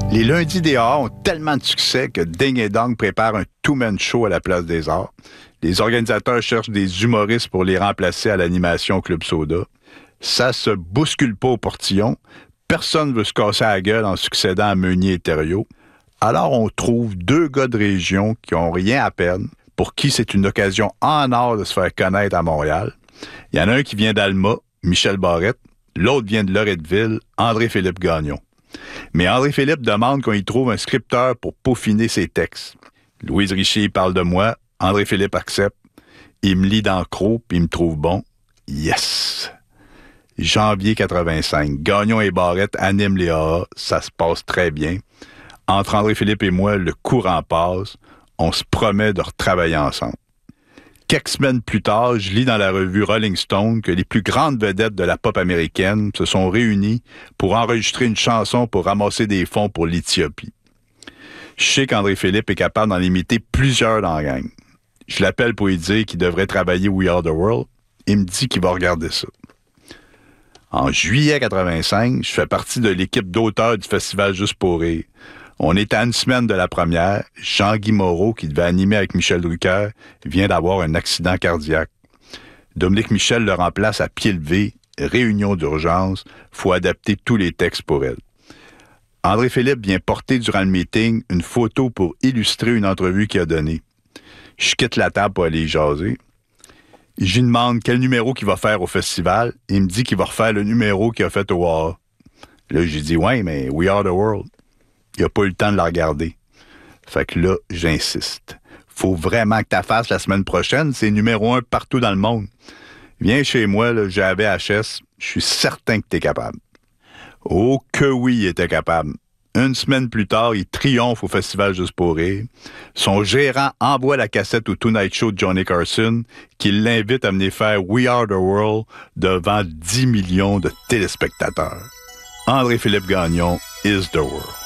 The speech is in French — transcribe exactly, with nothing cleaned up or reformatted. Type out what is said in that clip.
Les lundis des arts ont tellement de succès que Ding et Dong prépare un two-man show à la Place des Arts. Les organisateurs cherchent des humoristes pour les remplacer à l'animation Club Soda. Ça se bouscule pas au portillon. Personne veut se casser la gueule en succédant à Meunier et Thériault. Alors on trouve deux gars de région qui ont rien à perdre, pour qui c'est une occasion en or de se faire connaître à Montréal. Il y en a un qui vient d'Alma, Michel Barrette. L'autre vient de Loretteville, André-Philippe Gagnon. Mais André-Philippe demande qu'on y trouve un scripteur pour peaufiner ses textes. Louise Richer parle de moi, André-Philippe accepte. Il me lit dans Croc, puis il me trouve bon. Yes! Janvier quatre-vingt-cinq, Gagnon et Barrette animent les A A, ça se passe très bien. Entre André-Philippe et moi, le courant passe. On se promet de retravailler ensemble. Quelques semaines plus tard, je lis dans la revue Rolling Stone que les plus grandes vedettes de la pop américaine se sont réunies pour enregistrer une chanson pour ramasser des fonds pour l'Éthiopie. Je sais qu'André-Philippe est capable d'en imiter plusieurs dans la gang. Je l'appelle pour lui dire qu'il devrait travailler We Are the World. Il me dit qu'il va regarder ça. En juillet quatre-vingt-cinq, je fais partie de l'équipe d'auteurs du Festival Juste pour rire. On est à une semaine de la première. Jean-Guy Moreau, qui devait animer avec Michel Drucker, vient d'avoir un accident cardiaque. Dominique Michel le remplace à pied levé. Réunion d'urgence. Faut adapter tous les textes pour elle. André-Philippe vient porter durant le meeting une photo pour illustrer une entrevue qu'il a donnée. Je quitte la table pour aller y jaser. Je lui demande quel numéro qu'il va faire au festival. Il me dit qu'il va refaire le numéro qu'il a fait au A A. Là, j'ai dit, ouais, mais We Are the World. Il n'a pas eu le temps de la regarder. Fait que là, j'insiste. Faut vraiment que tu fasses la semaine prochaine. C'est numéro un partout dans le monde. Viens chez moi, là, j'ai la V H S. Je suis certain que tu es capable. Oh que oui, il était capable. Une semaine plus tard, il triomphe au Festival Juste pour rire. Son gérant envoie la cassette au Tonight Show de Johnny Carson, qui l'invite à venir faire We Are the World devant dix millions de téléspectateurs. André-Philippe Gagnon is the world.